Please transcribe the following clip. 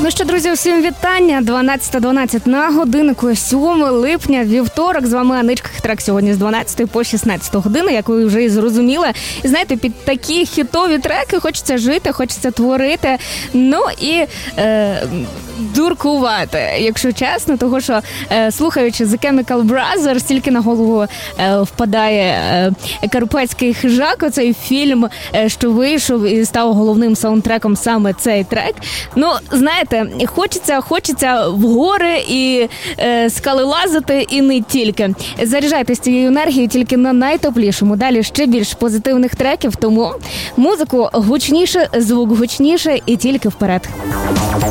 Ну що, друзі, усім вітання. 12:12 на годиннику, 7 липня, вівторок. З вами Аничка. Трек сьогодні з 12 по 16 годину, як ви вже і зрозуміли. І знаєте, під такі хітові треки хочеться жити, хочеться творити, ну і дуркувати, якщо чесно. Того, що слухаючи The Chemical Brothers, тільки на голову впадає «Карпатський хижак», оцей фільм, що вийшов і став головним саундтреком саме цей трек. Ну, знаєте, хочеться в гори і скали лазити, і не тільки. Заряджайтесь цією енергією тільки на найтоплішому. Далі ще більш позитивних треків, тому музику гучніше, звук гучніше і тільки вперед.